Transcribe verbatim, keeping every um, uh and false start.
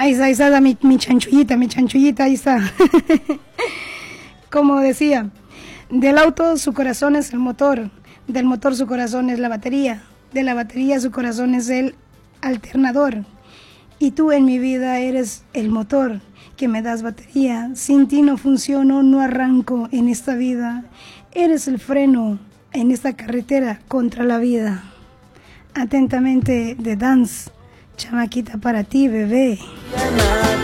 Ahí está, ahí está mi, mi chanchullita, mi chanchullita, ahí está. Como decía, del auto su corazón es el motor, del motor su corazón es la batería, de la batería su corazón es el alternador. Y tú en mi vida eres el motor que me das batería. Sin ti no funciono, no arranco en esta vida. Eres el freno en esta carretera contra la vida. Atentamente, de Dance, chamaquita para ti, bebé.